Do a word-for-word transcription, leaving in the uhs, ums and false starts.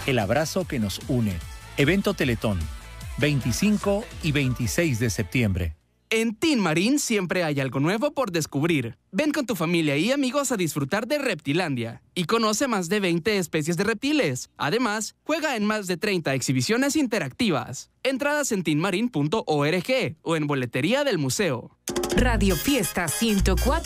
El abrazo que nos une. Evento Teletón, veinticinco y veintiséis de septiembre. En Tin Marín siempre hay algo nuevo por descubrir. Ven con tu familia y amigos a disfrutar de Reptilandia y conoce más de veinte especies de reptiles. Además, juega en más de treinta exhibiciones interactivas. Entradas en tin marin punto org o en boletería del museo. Radio Fiesta ciento cuatro.